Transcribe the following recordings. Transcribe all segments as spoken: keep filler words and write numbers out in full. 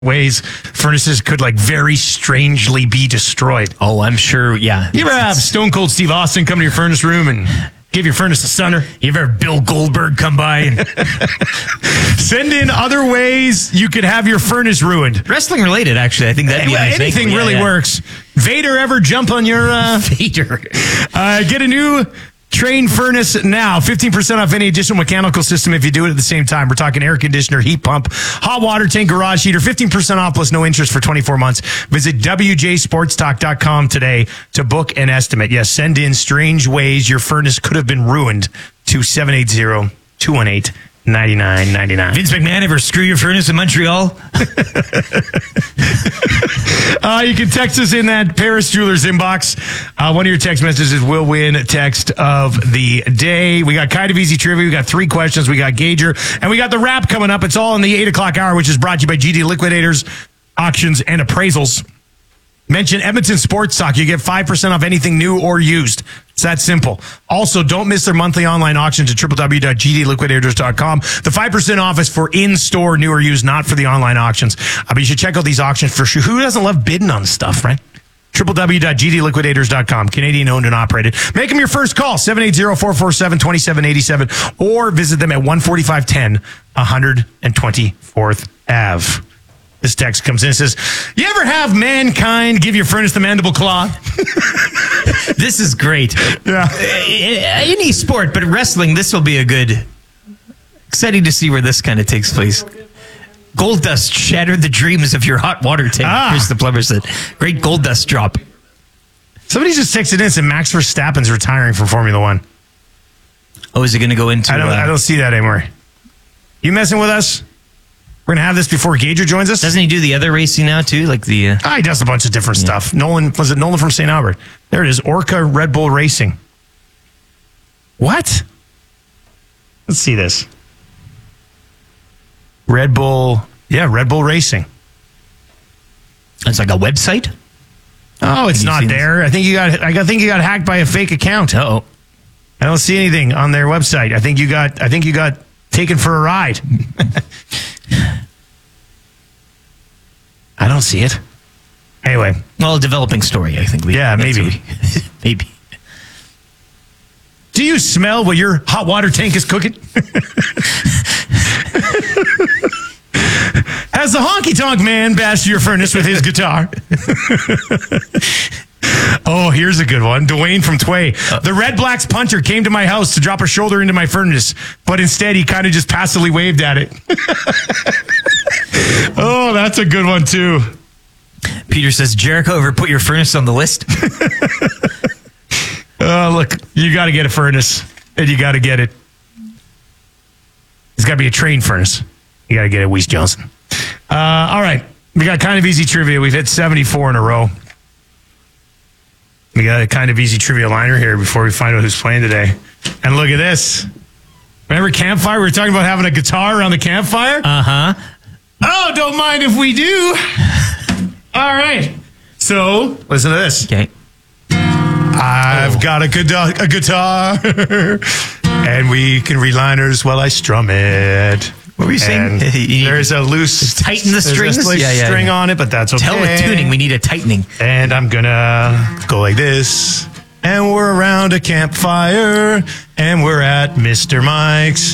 ways furnaces could like very strangely be destroyed. Oh, I'm sure. Yeah. You ever have Stone Cold Steve Austin come to your furnace room and give your furnace a stunner? You ever have Bill Goldberg come by and send in other ways you could have your furnace ruined? Wrestling related, actually. I think that'd be yeah, a nice anything thing. really yeah, yeah. works. Vader ever jump on your uh, Vader? uh, get a new Train furnace now. fifteen percent off any additional mechanical system if you do it at the same time. We're talking air conditioner, heat pump, hot water tank, garage heater. fifteen percent off plus no interest for twenty-four months. Visit W J sports talk dot com today to book an estimate. Yes, send in strange ways your furnace could have been ruined to seven eight zero, two one eight, nine nine nine nine. Vince McMahon ever screw your furnace in Montreal? uh, you can text us in that Paris Jewelers inbox. Uh, one of your text messages will win text of the day. We got kind of easy trivia. We got three questions. We got Gauger. And we got the wrap coming up. It's all in the eight o'clock hour, which is brought to you by G D Liquidators, Auctions, and Appraisals. Mention Edmonton Sports Talk. You get five percent off anything new or used. It's that simple. Also, don't miss their monthly online auctions at w w w dot g d liquidators dot com. The five percent off is for in-store new or used, not for the online auctions. Uh, but you should check out these auctions for sure. Who doesn't love bidding on stuff, right? w w w dot g d liquidators dot com. Canadian owned and operated. Make them your first call, seven eight zero, four four seven, two seven eight seven, or visit them at one forty-five ten one twenty-fourth Avenue. This text comes in and says, you ever have mankind give your furnace the mandible claw? This is great. Yeah. Any sport, but wrestling, this will be a good... Exciting to see where this kind of takes place. Gold dust shattered the dreams of your hot water tank. Ah. Here's the plumber said. Great gold dust drop. Somebody just texted in and said Max Verstappen's retiring from Formula One. Oh, is it going to go into... I don't, uh, I don't see that anymore. You messing with us? We're going to have this before Gauger joins us? Doesn't he do the other racing now, too? Like the... Uh, oh, he does a bunch of different yeah. stuff. Nolan, was it Nolan from Saint Albert? There it is. Orca Red Bull Racing. What? Let's see this. Red Bull... Yeah, Red Bull Racing. It's like a website? Oh, it's not there. This? I think you got I think you got hacked by a fake account. Uh-oh. I don't see anything on their website. I think you got I think you got taken for a ride. I don't see it. Anyway. Well, a developing story, I think. We, yeah, maybe. We, maybe. Do you smell what your hot water tank is cooking? Has the honky tonk man bashed your furnace with his guitar? Oh, here's a good one. Dwayne from Tway. The Red Blacks punter came to my house to drop a shoulder into my furnace, but instead he kind of just passively waved at it. Oh, that's a good one, too. Peter says, Jericho ever put your furnace on the list? Oh, look, you got to get a furnace, and you got to get it. It's got to be a train furnace. You got to get it, Weiss Johnson. Uh, all right. We got kind of easy trivia. We've hit seventy-four in a row. We got a kind of easy trivia liner here before we find out who's playing today. And look at this. Remember campfire? We were talking about having a guitar around the campfire? Uh-huh. Oh, don't mind if we do. All right. So, listen to this. Okay. I've oh. got a, gu- a guitar, and we can read liners while I strum it. What were you saying? There's a loose... Tighten the strings? There's a yeah, yeah, string yeah. on it, but that's okay. Tell with tuning, we need a tightening. And I'm going to go like this. And we're around a campfire, and we're at Mister Mike's.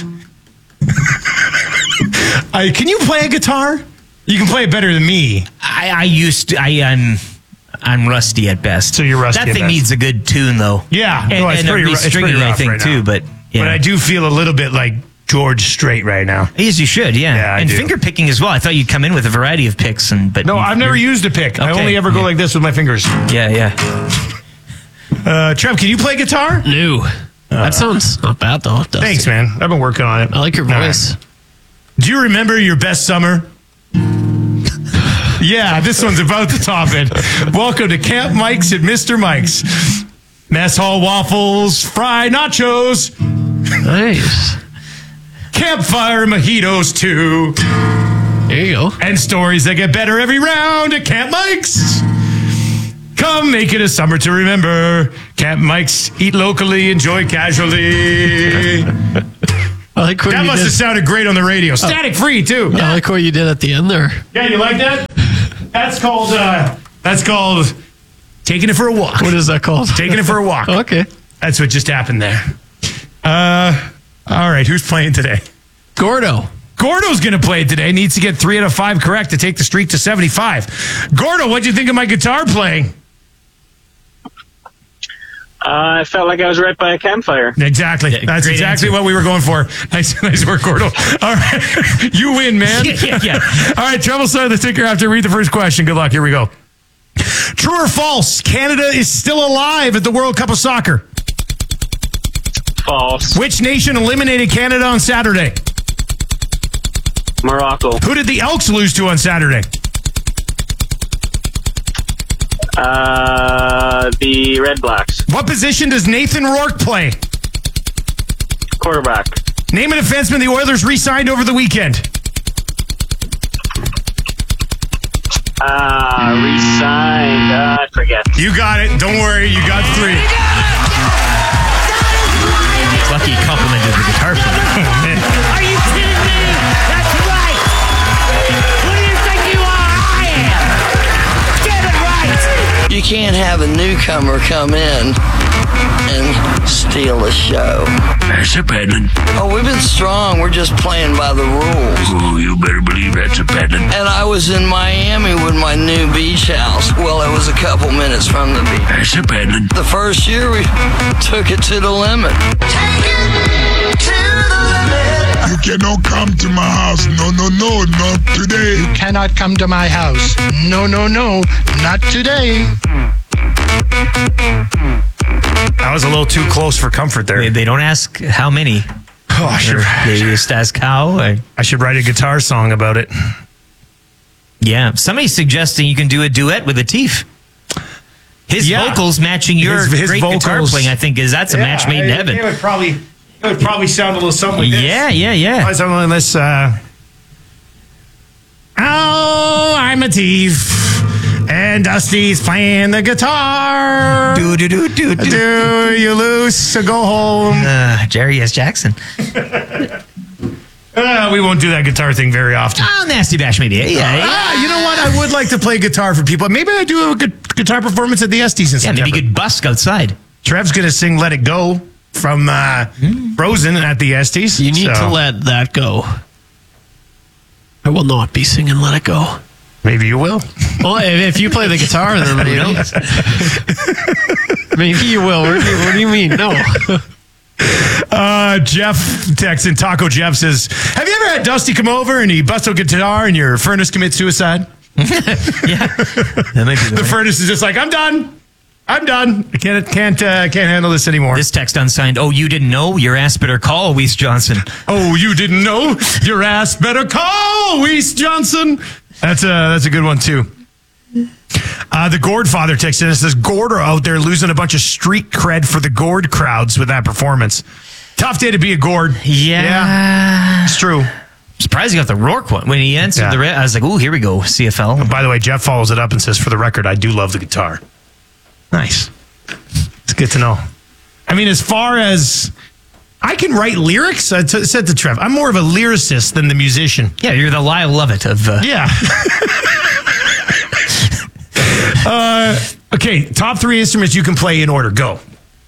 I, can you play a guitar? You can play it better than me. I, I used to... I, I'm... I'm rusty at best. So you're rusty That at thing best. Needs a good tune, though. Yeah. And, no, it's, and pretty, a it's pretty rough I think, right too, now. but... Yeah. But I do feel a little bit like George Strait right now. Yes, you should, yeah. yeah and do. finger picking as well. I thought you'd come in with a variety of picks. and but No, I've never used a pick. Okay. I only ever go yeah. like this with my fingers. Yeah, yeah. Uh, Trev, can you play guitar? No. Uh, that sounds not bad, though. Thanks, man. I've been working on it. I like your voice. Right. Do you remember your best summer? Yeah, this one's about to top it. Welcome to Camp Mike's at Mister Mike's. Mess hall waffles, fried nachos. Nice. Campfire mojitos, too. There you go. And stories that get better every round at Camp Mike's. Come make it a summer to remember. Camp Mike's, eat locally, enjoy casually. I like what That you must did. have sounded great on the radio. Static free too. I like what you did at the end there. Yeah, you like that? That's called. Uh, that's called taking it for a walk. What is that called? Taking it for a walk. Okay. That's what just happened there. Uh, all right. Who's playing today? Gordo. Gordo's going to play today. Needs to get three out of five correct to take the streak to seventy-five. Gordo, what'd you think of my guitar playing? Uh, I felt like I was right by a campfire. Exactly. Yeah, That's great exactly answer. what we were going for. Nice, nice work, Gordo. All right. You win, man. Yeah, yeah, yeah. All right. Treble side of the ticker after read the first question. Good luck. Here we go. True or false? Canada is still alive at the World Cup of Soccer. False. Which nation eliminated Canada on Saturday? Morocco. Who did the Elks lose to on Saturday? Uh, the Red Blacks. What position does Nathan Rourke play? Quarterback. Name a defenseman the Oilers re-signed over the weekend. Uh, resigned. Uh, I forget. You got it. Don't worry. You got three. It's lucky he complimented the guitar player. Oh, man. Are you kidding me? That's right. Who do you think you are? I am. Get it right. You can't have a newcomer come in and steal the show. That's a pattern. Oh, we've been strong. We're just playing by the rules. Oh, you better believe that's a pattern. And I was in Miami with my new beach house. Well, it was a couple minutes from the beach. That's a pattern. The first year, we took it to the limit. Take it to the limit. You cannot come to my house. No, no, no, not today. You cannot come to my house. No, no, no, not today. That was a little too close for comfort there. They, they don't ask how many. Oh, I should, They just ask how. Or, I should write a guitar song about it. yeah. Somebody's suggesting you can do a duet with Latif. His Yeah. vocals matching your His- his great guitar vocals- playing, I think, is that's a match made in heaven. It would probably, it would probably sound a little something like this. Yeah, yeah, yeah. Probably something like this. Uh, oh, I'm a thief, and Dusty's playing the guitar. Do, do, do, do, do. Do you lose? So go home. Uh, Jerry S. Jackson. Uh, we won't do that guitar thing very often. Oh, Nasty Bash maybe. Yeah, yeah. Ah, you know what? I would like to play guitar for people. Maybe I do a good guitar performance at the Estes in Yeah, September. maybe you could busk outside. Trev's going to sing Let It Go from uh, Frozen at the Estes. You need so to let that go. I will not be singing Let It Go. Maybe you will. Well, if, if you play the guitar, then maybe. Maybe you will. What do you, what do you mean? No. Uh, Jeff texts in Taco Jeff says, have you ever had Dusty come over and he busts a guitar and your furnace commits suicide? Yeah. That might be the The way. furnace is just like, I'm done. I'm done. I can't can't uh, can't handle this anymore. This text unsigned. Oh, you didn't know? Your ass better call Weiss Johnson. Oh, you didn't know? Your ass better call Weiss Johnson. That's a that's a good one too. Uh, the Gord father texted in and says Gordo out there losing a bunch of street cred for the Gord crowds with that performance. Tough day to be a Gord. Yeah. It's true. Surprised he got the Rourke one. When he answered Yeah. the re- I was like, ooh, here we go, C F L. By the way, Jeff follows it up and says, for the record, I do love the guitar. Nice. It's good to know. I mean, as far as I can write lyrics, I t- said to Trev, I'm more of a lyricist than the musician. Yeah, you're the Lyle Lovett of... Uh, Yeah. uh, okay, top three instruments you can play in order. Go.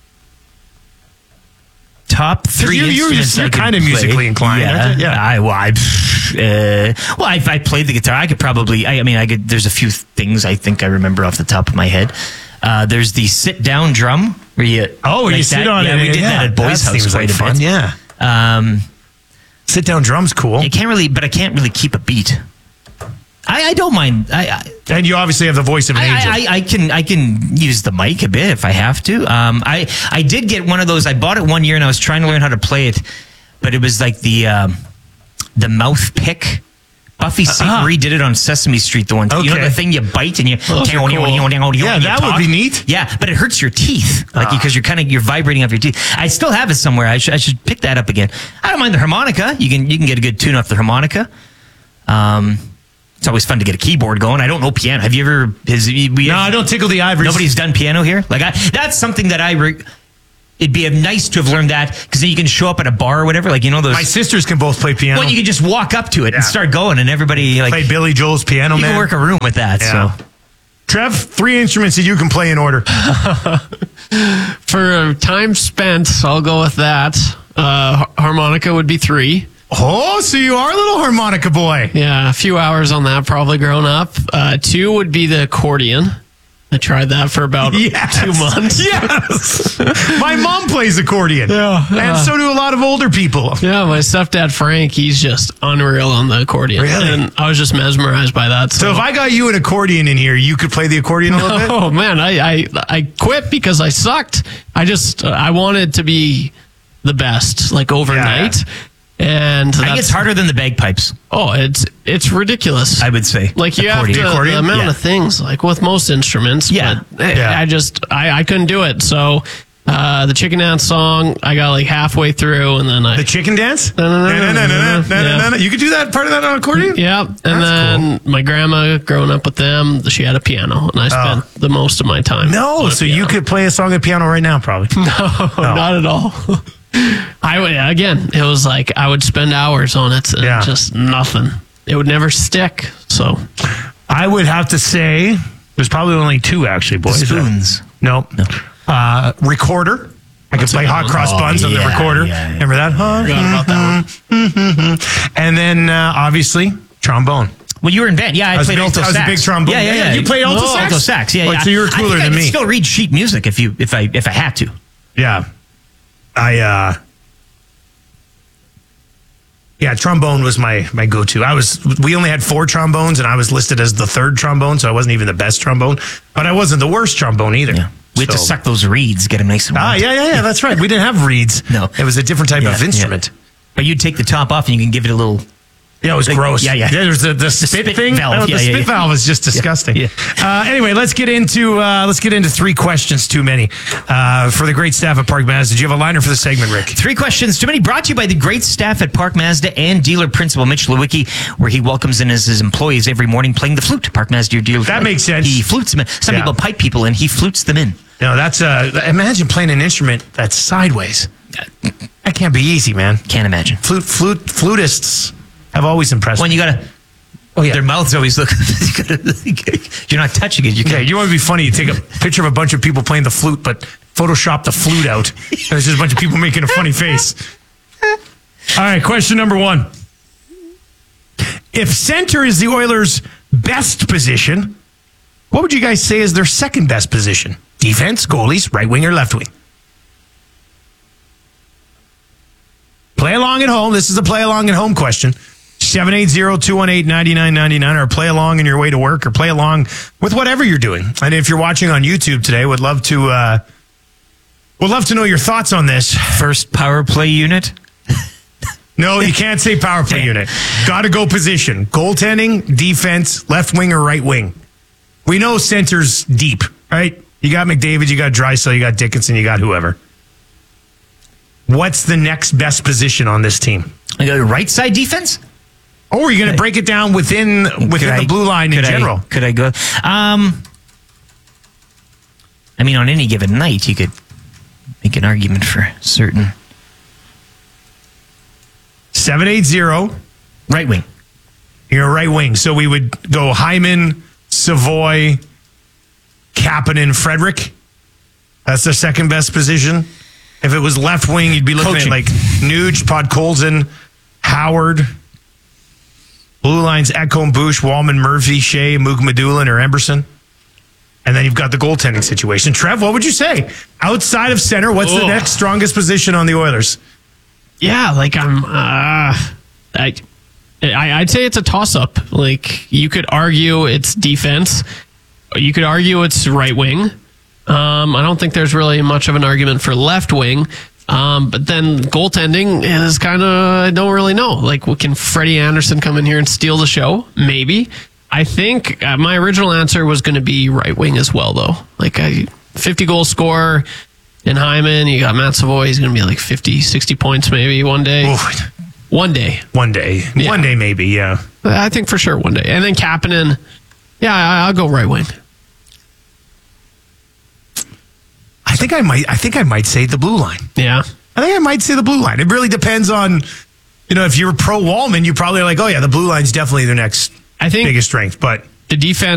Top three you- you're instruments just- you're I could kinda play. musically inclined, Yeah, aren't you? Yeah. I, well, I, uh, well, I, I played the guitar. I could probably. I, I mean, I could. There's a few things I think I remember off the top of my head. Uh, there's the sit down drum where you. Oh, like you sit that. on yeah, it. we did yeah, that at Boys that House seems quite like a fun. bit. Yeah. Um, Sit down drum's cool. I can't really, but I can't really keep a beat. I, I don't mind. I, I And you obviously have the voice of an angel. I, I, I can I can use the mic a bit if I have to. Um, I I did get one of those. I bought it one year and I was trying to learn how to play it, but it was like the um, the mouth pick. Buffy Saint Uh-huh. Marie did it on Sesame Street. The one, you know, Okay. the thing you bite and you. Those are cool. Yeah, and you that would talk. be neat. Yeah, but it hurts your teeth, like Ah. because you're kind of you're vibrating off your teeth. I still have it somewhere. I should I should pick that up again. I don't mind the harmonica. You can you can get a good tune off the harmonica. Um, it's always fun to get a keyboard going. I don't know piano. Have you ever? Has, we, no, I don't tickle the ivories. Nobody's done piano here. Like I, that's something that I. Re- it'd be nice to have learned that because then you can show up at a bar or whatever. Like, you know, those. My sisters can both play piano. Well, you can just walk up to it and start going, and everybody like play Billy Joel's Piano you Man. can work a room with that. Yeah. So, Trev, three instruments that you can play in order. For time spent, I'll go with that. Uh, harmonica would be three. Oh, so you are a little harmonica boy. Yeah, a few hours on that probably growing up. Uh, two would be the accordion. I tried that for about Yes. two months. Yes. My mom plays accordion. Yeah. And so do a lot of older people. Yeah, my stepdad Frank, he's just unreal on the accordion. Really? And I was just mesmerized by that. So, So if I got you an accordion in here, you could play the accordion a little bit? oh man, I, I I quit because I sucked. I just I wanted to be the best, like overnight. Yeah, And I think that's, it's harder than the bagpipes. oh, it's it's ridiculous. I would say. Like you have to, Accordion. Accordion? the amount Yeah. of things, like with most instruments. Yeah. But I- Yeah. I just, I, I couldn't do it. So uh, the chicken dance song, I got like halfway through and then I. The chicken dance? No, no, no, No, no, no, no, no, no, no, no. You could do that part of that on accordion? yeah. And then my grandma, growing up with them, she had a piano and I spent the most of my time. on No, a so you piano. could play a song at piano right now, probably. No, not at all. I would, again, it was like I would spend hours on it and Yeah. just nothing. It would never stick. So I would have to say there's probably only two, actually, boys. Spoons. No. no. Uh, recorder. I could play Hot Cross Buns on the yeah, recorder. yeah, yeah. Remember that? Huh? forgot about that one. And then, uh, obviously, trombone. Well, you were in band. Yeah, I, I was played a big- alto I was a sax. big trombone. Yeah, yeah, Yeah, yeah. you played alto Oh, sax? Alto sax. Yeah, Wait, yeah. so you were I cooler think I than could me. still read sheet music if you if I if I had to. Yeah. I, uh, yeah, trombone was my, my go-to. I was, we only had four trombones and I was listed as the third trombone, so I wasn't even the best trombone, but I wasn't the worst trombone either. Yeah. We had to So- suck those reeds, get them nice and Ah, wet. yeah, yeah, yeah, that's right. We didn't have reeds. No. It was a different type Yeah, of yeah. instrument. But you'd take the top off and you can give it a little. Yeah, it was Like, gross. yeah, yeah. There's the, the, spit, spit thing. valve. Oh, the Yeah, yeah, spit yeah. valve is just disgusting. Yeah. Uh, anyway, let's get into uh, let's get into three questions too many uh, for the great staff at Park Mazda. Did you have a liner for the segment, Rick? Three questions too many. Brought to you by the great staff at Park Mazda and dealer principal Mitch Lewicki, where he welcomes in his, his employees every morning playing the flute. Park Mazda, your dealer. That makes sense. He flutes them in. Some Yeah. people pipe people in. He flutes them in. No, that's uh, imagine playing an instrument that's sideways. That can't be easy, man. Can't imagine. Flute, flute, flutists have always impressed When me. you gotta. Oh yeah. Their mouths always look. you gotta- You're not touching it. You Okay, can. you know what would be funny? You take a picture of a bunch of people playing the flute, but Photoshop the flute out. There's just a bunch of people making a funny face. All right, question number one. If center is the Oilers' best position, what would you guys say is their second best position? Defense, goalies, right wing or left wing? Play along at home. This is a play along at home question. seven eight zero, two one eight, nine nine nine nine or play along on your way to work or play along with whatever you're doing. And if you're watching on YouTube today, would love to uh, would love to know your thoughts on this. First power play unit. No, you can't say power play unit. Got to go position. Goaltending, defense, left wing or right wing. We know center's deep, right? You got McDavid, you got Draisaitl, you got Dickinson, you got whoever. What's the next best position on this team? I go right side defense. Or are you going to break it down within within Could the I- blue line in could I- general? Could I go? Um, I mean, on any given night, you could make an argument for certain seven eight zero. right wing. You're a right wing. So we would go Hyman, Savoy, Kapanen, Frederick. That's their second best position. If it was left wing, you'd be looking Coaching. at like Nuge, Podkolzin, Howard. Blue lines, Ekholm, Bush, Wallman, Murphy, Shea, Mugmadulin, or Emberson. And then you've got the goaltending situation. Trev, what would you say? Outside of center, what's the Oh. next strongest position on the Oilers? Yeah, like I'm. Uh, I, I I'd say it's a toss up. Like you could argue it's defense. You could argue it's right wing. Um, I don't think there's really much of an argument for left wing. Um, but then goaltending is kind of I don't really know. Like, what, can Freddie Anderson come in here and steal the show? Maybe. I think uh, my original answer was going to be right wing as well, though. Like, I fifty goal scorer in Hyman. You got Matt Savoy. He's going to be like fifty, sixty points maybe one day. Oof. One day. One day. Yeah. One day, maybe, yeah. I think for sure one day. And then Kapanen. Yeah, I- I'll go right wing. I think I might. I think I might say the blue line. Yeah. I think I might say the blue line. It really depends on, you know, if you're pro Wallman, you probably are like, oh yeah, the blue line's definitely their next I think biggest strength. But the defense